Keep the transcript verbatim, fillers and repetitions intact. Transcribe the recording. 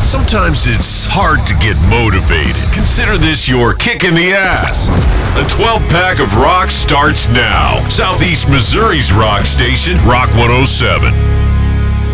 Sometimes it's hard to get motivated. Consider this your kick in the ass. A twelve-pack of rock starts now. Southeast Missouri's rock station, Rock one oh seven.